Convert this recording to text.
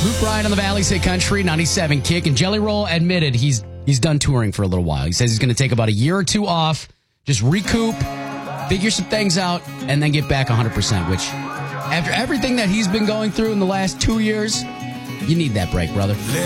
Luke Bryan on the Valley's Hit Country 97 Kick, and Jelly Roll admitted he's done touring for a little while. He says he's going to take about a year or two off, just recoup, figure some things out, and then get back 100%, which after everything that he's been going through in the last 2 years, you need that break, brother.